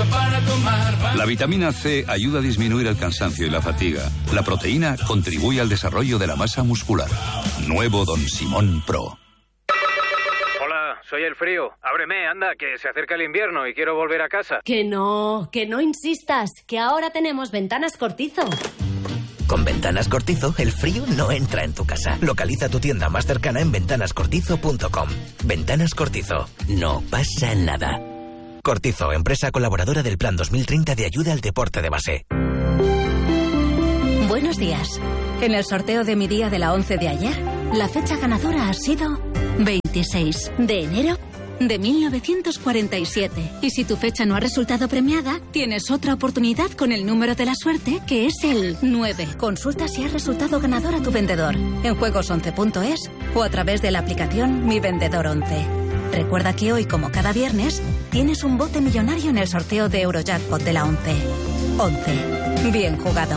para tomar. La vitamina C ayuda a disminuir el cansancio y la fatiga. La proteína contribuye al desarrollo de la masa muscular. Nuevo Don Simón Pro. Hola, soy el frío. Ábreme, anda, que se acerca el invierno y quiero volver a casa. Que no insistas, que ahora tenemos Ventanas Cortizo. Con Ventanas Cortizo, el frío no entra en tu casa. Localiza tu tienda más cercana en ventanascortizo.com. Ventanas Cortizo. No pasa nada. Cortizo, empresa colaboradora del Plan 2030 de ayuda al deporte de base. Buenos días. En el sorteo de mi día de la 11 de ayer, la fecha ganadora ha sido 26 de enero de 1947. Y si tu fecha no ha resultado premiada, tienes otra oportunidad con el número de la suerte, que es el 9. Consulta si has resultado ganador a tu vendedor en juegos11.es o a través de la aplicación Mi Vendedor 11. Recuerda que hoy, como cada viernes, tienes un bote millonario en el sorteo de Eurojackpot de la 11. 11. Bien jugado.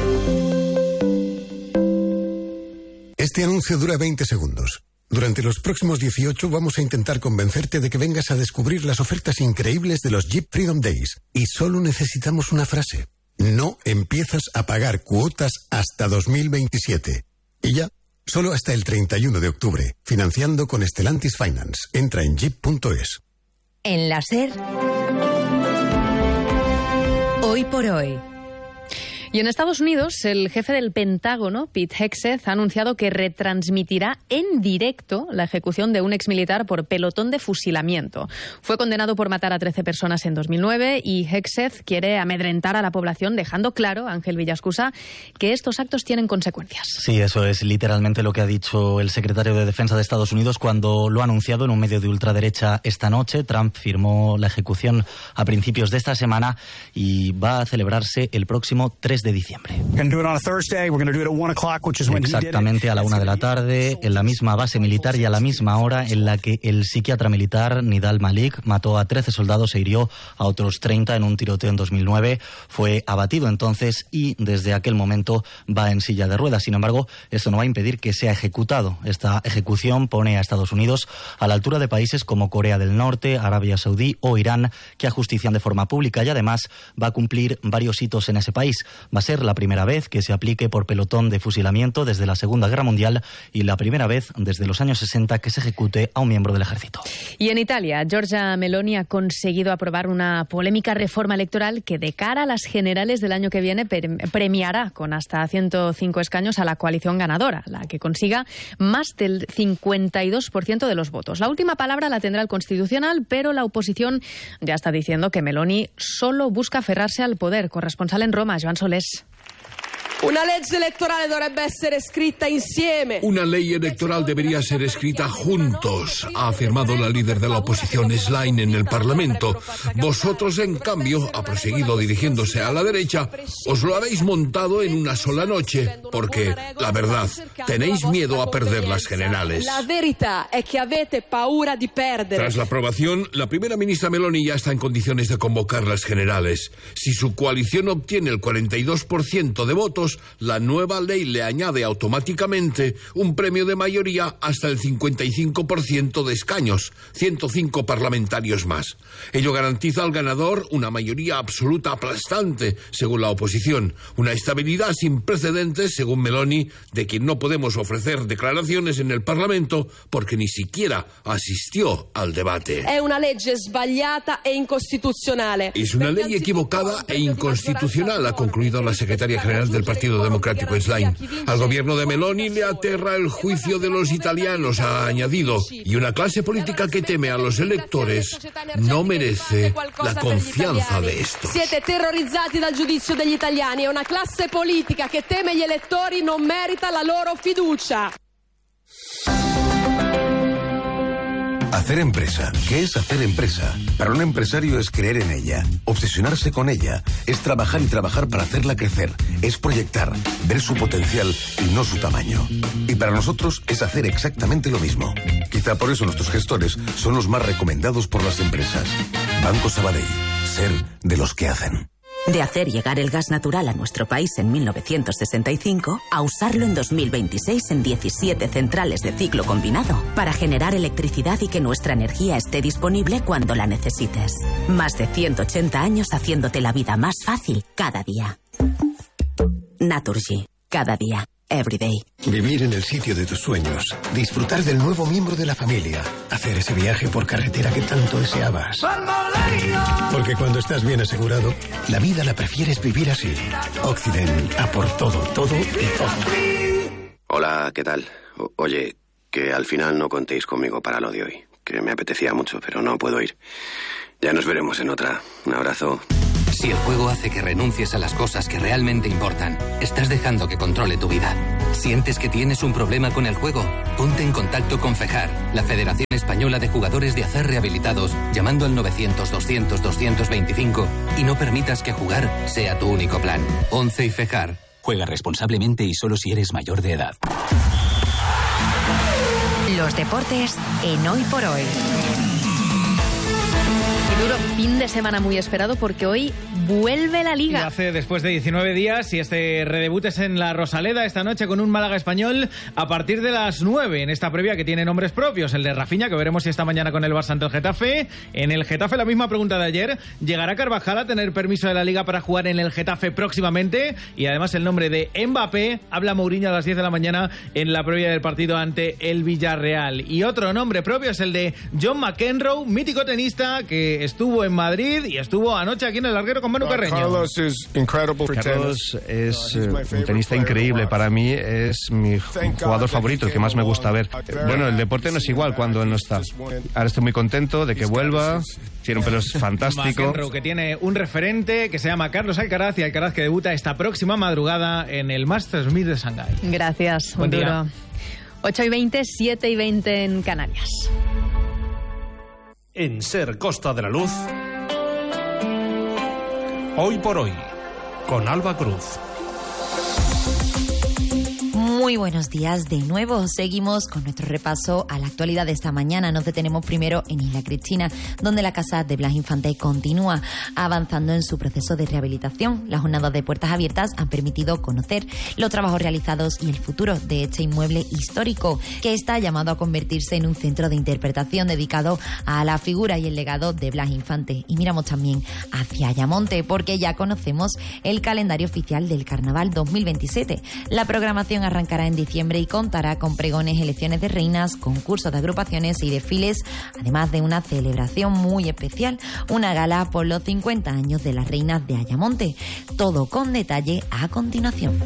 Este anuncio dura 20 segundos. Durante los próximos 18 vamos a intentar convencerte de que vengas a descubrir las ofertas increíbles de los Jeep Freedom Days. Y solo necesitamos una frase. No empiezas a pagar cuotas hasta 2027. Y ya, solo hasta el 31 de octubre. Financiando con Stellantis Finance. Entra en jeep.es. En la SER, hoy por hoy. Y en Estados Unidos, el jefe del Pentágono, Pete Hegseth, ha anunciado que retransmitirá en directo la ejecución de un exmilitar por pelotón de fusilamiento. Fue condenado por matar a 13 personas en 2009 y Hegseth quiere amedrentar a la población, dejando claro, Ángel Villascusa, que estos actos tienen consecuencias. Sí, eso es literalmente lo que ha dicho el secretario de Defensa de Estados Unidos cuando lo ha anunciado en un medio de ultraderecha esta noche. Trump firmó la ejecución a principios de esta semana y va a celebrarse el próximo 3 de diciembre. Exactamente a la 1 de la tarde, en la misma base militar y a la misma hora en la que el psiquiatra militar Nidal Malik mató a 13 soldados e hirió a otros 30 en un tiroteo en 2009. Fue abatido entonces y desde aquel momento va en silla de ruedas. Sin embargo, esto no va a impedir que sea ejecutado. Esta ejecución pone a Estados Unidos a la altura de países como Corea del Norte, Arabia Saudí o Irán, que ajustician de forma pública y además va a cumplir varios hitos en ese país. Va a ser la primera vez que se aplique por pelotón de fusilamiento desde la Segunda Guerra Mundial y la primera vez desde los años 60 que se ejecute a un miembro del ejército. Y en Italia, Giorgia Meloni ha conseguido aprobar una polémica reforma electoral que de cara a las generales del año que viene premiará con hasta 105 escaños a la coalición ganadora, la que consiga más del 52% de los votos. La última palabra la tendrá el Constitucional, pero la oposición ya está diciendo que Meloni solo busca aferrarse al poder. Corresponsal en Roma, Joan Solés. Una legge elettorale dovrebbe essere scritta insieme. Una ley electoral debería ser escrita juntos, ha afirmado la líder de la oposición Schlein en el Parlamento. Vosotros, en cambio, ha proseguido dirigiéndose a la derecha, os lo habéis montado en una sola noche, porque, la verdad, tenéis miedo a perder las generales. La verità è che avete paura di perdere. Tras la aprobación, la primera ministra Meloni ya está en condiciones de convocar las generales. Si su coalición obtiene el 42% de votos, la nueva ley le añade automáticamente un premio de mayoría hasta el 55% de escaños, 105 parlamentarios más. Ello garantiza al ganador una mayoría absoluta aplastante, según la oposición, una estabilidad sin precedentes, según Meloni, de quien no podemos ofrecer declaraciones en el Parlamento porque ni siquiera asistió al debate. Es una ley sbagliata e inconstitucional. Es una ley equivocada e inconstitucional, ha concluido la secretaria general del Partido Democrático Schlein. Al gobierno de Meloni le aterra el juicio de los italianos, ha añadido, y una clase política que teme a los electores no merece la confianza de estos. Siete terrorizzati dal giudizio degli italiani e una classe politica che teme gli elettori non merita la loro fiducia. Hacer empresa. ¿Qué es hacer empresa? Para un empresario es creer en ella, obsesionarse con ella, es trabajar y trabajar para hacerla crecer, es proyectar, ver su potencial y no su tamaño. Y para nosotros es hacer exactamente lo mismo. Quizá por eso nuestros gestores son los más recomendados por las empresas. Banco Sabadell. Ser de los que hacen. De hacer llegar el gas natural a nuestro país en 1965 a usarlo en 2026 en 17 centrales de ciclo combinado para generar electricidad y que nuestra energía esté disponible cuando la necesites. Más de 180 años haciéndote la vida más fácil cada día. Naturgy. Cada día. Everyday. Vivir en el sitio de tus sueños. Disfrutar del nuevo miembro de la familia. Hacer ese viaje por carretera que tanto deseabas. Porque cuando estás bien asegurado, la vida la prefieres vivir así. Occident. A por todo, todo y todo. Hola, ¿qué tal? Oye, que al final no contéis conmigo para lo de hoy. Que me apetecía mucho, pero no puedo ir. Ya nos veremos en otra. Un abrazo. Si el juego hace que renuncies a las cosas que realmente importan, estás dejando que controle tu vida. ¿Sientes que tienes un problema con el juego? Ponte en contacto con FEJAR, la Federación Española de Jugadores de Azar Rehabilitados, llamando al 900-200-225 y no permitas que jugar sea tu único plan. 11 y FEJAR. Juega responsablemente y solo si eres mayor de edad. Los deportes en Hoy por Hoy. Duro fin de semana muy esperado porque hoy vuelve la Liga. Y hace después de 19 días y este redebut es en la Rosaleda esta noche con un Málaga Español a partir de las 9 en esta previa que tiene nombres propios, el de Rafinha, que veremos si esta mañana con el Barça ante el Getafe. En el Getafe la misma pregunta de ayer, ¿llegará Carvajal a tener permiso de la Liga para jugar en el Getafe próximamente? Y además el nombre de Mbappé, habla Mourinho a las 10 de la mañana en la previa del partido ante el Villarreal. Y otro nombre propio es el de John McEnroe, mítico tenista que estuvo en Madrid y estuvo anoche aquí en el Larguero con Manu Carreño. Carlos es un tenista increíble. Para mí es mi jugador favorito, el que más me gusta ver. Bueno, el deporte no es igual cuando él no está. Ahora estoy muy contento de que vuelva. Tiene un pelo fantástico. McEnroe, que tiene un referente que se llama Carlos Alcaraz, y Alcaraz que debuta esta próxima madrugada en el Masters 1000 de Shanghái. Gracias. Buen día. 8:20, 7:20 en Canarias. En Ser Costa de la Luz, Hoy por Hoy, con Alba Cruz. Muy buenos días de nuevo. Seguimos con nuestro repaso a la actualidad de esta mañana. Nos detenemos primero en Isla Cristina, donde la Casa de Blas Infante continúa avanzando en su proceso de rehabilitación. Las jornadas de puertas abiertas han permitido conocer los trabajos realizados y el futuro de este inmueble histórico, que está llamado a convertirse en un centro de interpretación dedicado a la figura y el legado de Blas Infante. Y miramos también hacia Ayamonte, porque ya conocemos el calendario oficial del Carnaval 2027. La programación arrancará en diciembre y contará con pregones, elecciones de reinas, concursos de agrupaciones y desfiles, además de una celebración muy especial, una gala por los 50 años de las reinas de Ayamonte. Todo con detalle a continuación.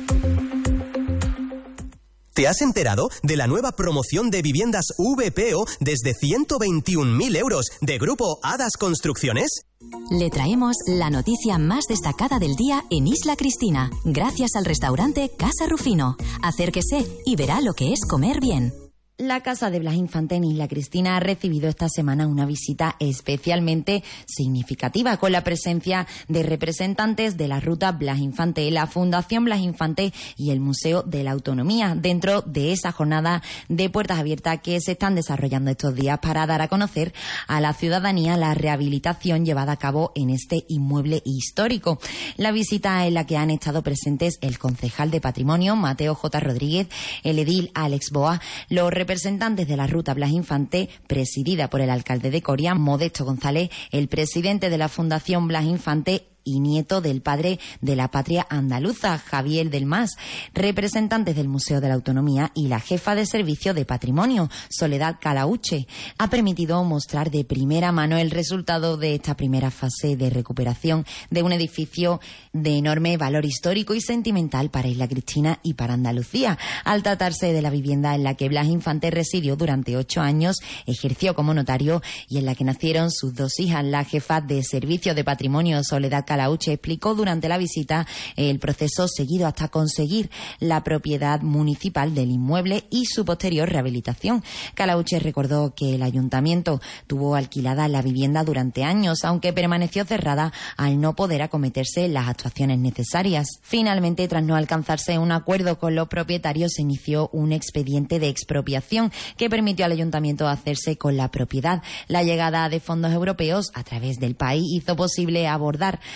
¿Te has enterado de la nueva promoción de viviendas VPO desde 121.000 euros de Grupo Hadas Construcciones? Le traemos la noticia más destacada del día en Isla Cristina, gracias al restaurante Casa Rufino. Acérquese y verá lo que es comer bien. La Casa de Blas Infante en Isla Cristina ha recibido esta semana una visita especialmente significativa, con la presencia de representantes de la Ruta Blas Infante, la Fundación Blas Infante y el Museo de la Autonomía, dentro de esa jornada de puertas abiertas que se están desarrollando estos días para dar a conocer a la ciudadanía la rehabilitación llevada a cabo en este inmueble histórico. La visita en la que han estado presentes el concejal de Patrimonio, Mateo J. Rodríguez, el edil Alex Boa, los representantes de la Ruta Blas Infante, presidida por el alcalde de Coria, Modesto González, el presidente de la Fundación Blas Infante y nieto del padre de la patria andaluza, Javier del Mas, representantes del Museo de la Autonomía y la jefa de Servicio de Patrimonio, Soledad Calauche. Ha permitido mostrar de primera mano el resultado de esta primera fase de recuperación de un edificio de enorme valor histórico y sentimental para Isla Cristina y para Andalucía, al tratarse de la vivienda en la que Blas Infante residió durante 8 años, ejerció como notario y en la que nacieron sus 2 hijas. La jefa de Servicio de Patrimonio, Soledad Calauche, explicó durante la visita el proceso seguido hasta conseguir la propiedad municipal del inmueble y su posterior rehabilitación. Calauche recordó que el ayuntamiento tuvo alquilada la vivienda durante años, aunque permaneció cerrada al no poder acometerse las actuaciones necesarias. Finalmente, tras no alcanzarse un acuerdo con los propietarios, se inició un expediente de expropiación que permitió al ayuntamiento hacerse con la propiedad. La llegada de fondos europeos a través del PAI hizo posible abordar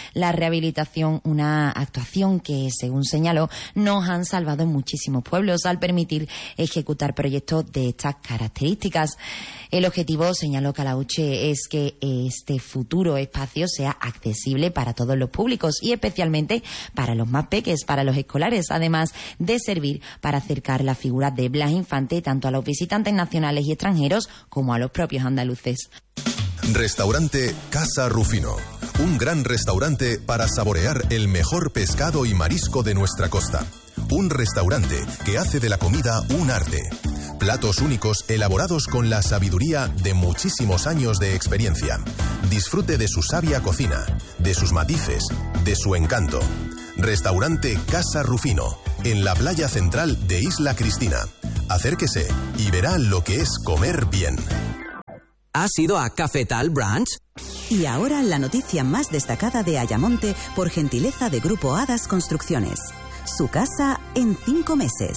la rehabilitación, una actuación que, según señaló, nos han salvado en muchísimos pueblos al permitir ejecutar proyectos de estas características. El objetivo, señaló Calauche, es que este futuro espacio sea accesible para todos los públicos y especialmente para los más pequeños, para los escolares, además de servir para acercar la figura de Blas Infante tanto a los visitantes nacionales y extranjeros como a los propios andaluces. Restaurante Casa Rufino. Un gran restaurante para saborear el mejor pescado y marisco de nuestra costa. Un restaurante que hace de la comida un arte. Platos únicos elaborados con la sabiduría de muchísimos años de experiencia. Disfrute de su sabia cocina, de sus matices, de su encanto. Restaurante Casa Rufino, en la playa central de Isla Cristina. Acérquese y verá lo que es comer bien. ¿Has ido a Cafetal Branch? Y ahora la noticia más destacada de Ayamonte por gentileza de Grupo Hadas Construcciones. Su casa en 5 meses.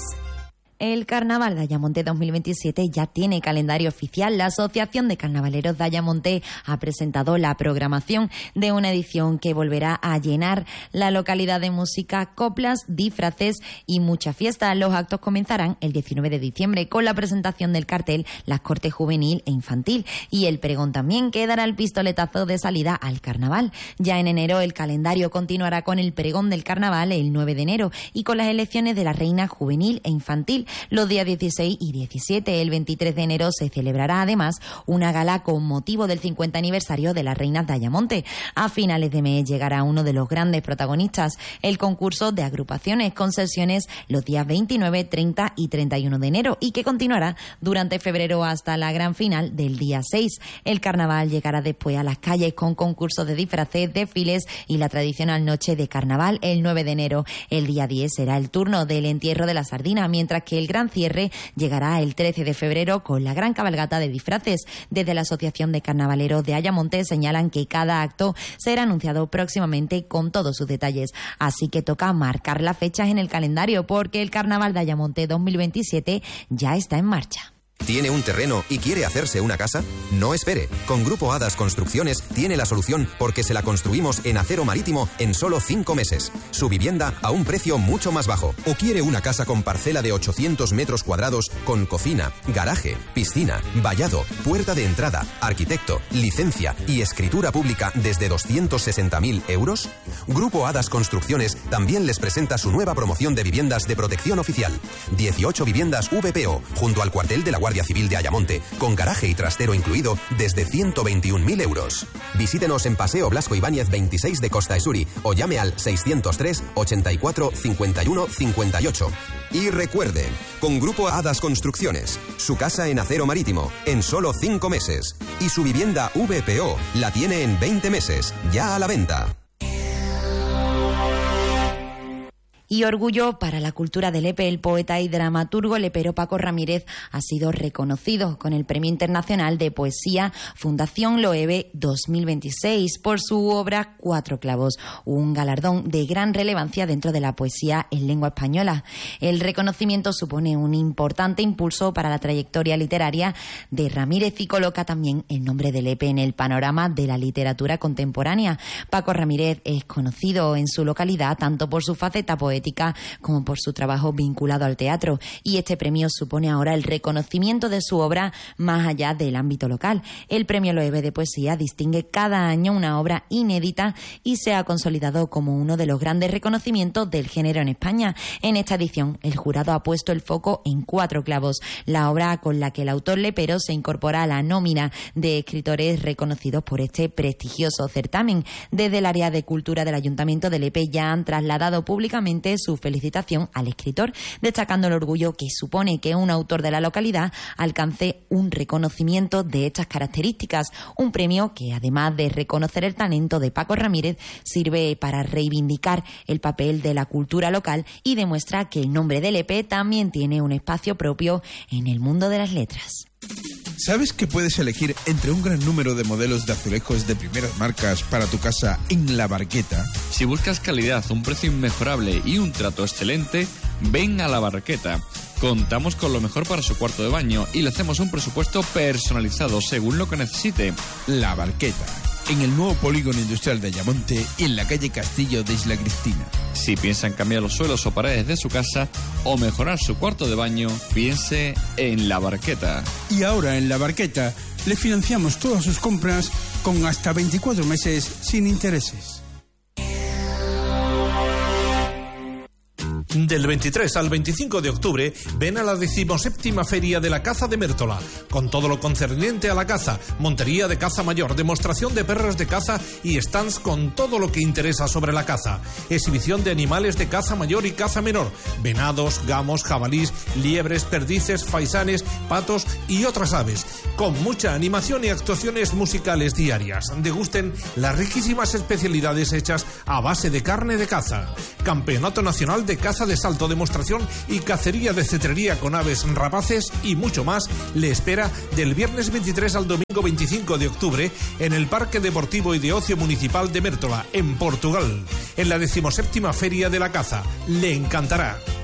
El Carnaval de Ayamonte 2027 ya tiene calendario oficial. La Asociación de Carnavaleros de Ayamonte ha presentado la programación de una edición que volverá a llenar la localidad de música, coplas, disfraces y mucha fiesta. Los actos comenzarán el 19 de diciembre con la presentación del cartel Las Cortes Juvenil e Infantil y el pregón también, que dará el pistoletazo de salida al Carnaval. Ya en enero el calendario continuará con el pregón del Carnaval el 9 de enero y con las elecciones de la Reina Juvenil e Infantil los días 16 y 17. El 23 de enero se celebrará además una gala con motivo del 50 aniversario de las Reinas de Ayamonte. A finales de mes llegará uno de los grandes protagonistas, el concurso de agrupaciones, con sesiones los días 29, 30 y 31 de enero y que continuará durante febrero hasta la gran final del día 6. El carnaval llegará después a las calles con concursos de disfraces, desfiles y la tradicional noche de carnaval el 9 de enero. El día 10 será el turno del entierro de la sardina, mientras que el gran cierre llegará el 13 de febrero con la gran cabalgata de disfraces. Desde la Asociación de Carnavaleros de Ayamonte señalan que cada acto será anunciado próximamente con todos sus detalles. Así que toca marcar las fechas en el calendario porque el Carnaval de Ayamonte 2027 ya está en marcha. ¿Tiene un terreno y quiere hacerse una casa? No espere. Con Grupo Hadas Construcciones tiene la solución porque se la construimos en acero marítimo en solo 5 meses. Su vivienda a un precio mucho más bajo. ¿O quiere una casa con parcela de 800 metros cuadrados con cocina, garaje, piscina, vallado, puerta de entrada, arquitecto, licencia y escritura pública desde 260.000 euros? Grupo Hadas Construcciones también les presenta su nueva promoción de viviendas de protección oficial. 18 viviendas VPO junto al cuartel de la Guardia Civil de Ayamonte, con garaje y trastero incluido desde 121.000 euros. Visítenos en Paseo Blasco Ibáñez 26 de Costa Esuri o llame al 603 84 51 58. Y recuerde, con Grupo Hadas Construcciones, su casa en acero marítimo en solo 5 meses y su vivienda VPO la tiene en 20 meses, ya a la venta. Y orgullo para la cultura de Lepe. El poeta y dramaturgo lepero Paco Ramírez ha sido reconocido con el Premio Internacional de Poesía Fundación Loewe 2026 por su obra Cuatro Clavos, un galardón de gran relevancia dentro de la poesía en lengua española. El reconocimiento supone un importante impulso para la trayectoria literaria de Ramírez y coloca también el nombre de Lepe en el panorama de la literatura contemporánea. Paco Ramírez es conocido en su localidad tanto por su faceta poética como por su trabajo vinculado al teatro, y este premio supone ahora el reconocimiento de su obra más allá del ámbito local. El Premio Loewe de Poesía distingue cada año una obra inédita y se ha consolidado como uno de los grandes reconocimientos del género en España. En esta edición, el jurado ha puesto el foco en Cuatro Clavos, la obra con la que el autor lepero se incorpora a la nómina de escritores reconocidos por este prestigioso certamen. Desde el área de cultura del Ayuntamiento de Lepe ya han trasladado públicamente su felicitación al escritor, destacando el orgullo que supone que un autor de la localidad alcance un reconocimiento de estas características, un premio que, además de reconocer el talento de Paco Ramírez, sirve para reivindicar el papel de la cultura local y demuestra que el nombre de Lepe también tiene un espacio propio en el mundo de las letras. ¿Sabes que puedes elegir entre un gran número de modelos de azulejos de primeras marcas para tu casa en La Barqueta? Si buscas calidad, un precio inmejorable y un trato excelente, ven a La Barqueta. Contamos con lo mejor para su cuarto de baño y le hacemos un presupuesto personalizado según lo que necesite. La Barqueta. en el nuevo polígono industrial de Ayamonte y en la calle Castillo de Isla Cristina. Si piensa en cambiar los suelos o paredes de su casa o mejorar su cuarto de baño, piense en La Barqueta. Y ahora en La Barqueta le financiamos todas sus compras con hasta 24 meses sin intereses. Del 23 al 25 de octubre, ven a la 17ª Feria de la Caza de Mértola, con todo lo concerniente a la caza, montería de caza mayor, demostración de perros de caza y stands con todo lo que interesa sobre la caza, exhibición de animales de caza mayor y caza menor, venados, gamos, jabalís, liebres, perdices, faisanes, patos y otras aves, con mucha animación y actuaciones musicales diarias. Degusten las riquísimas especialidades hechas a base de carne de caza. Campeonato Nacional de Caza de Salto, demostración y cacería de cetrería con aves rapaces y mucho más le espera del viernes 23 al domingo 25 de octubre en el Parque Deportivo y de Ocio Municipal de Mértola, en Portugal, en la 17ª Feria de la Caza. Le encantará.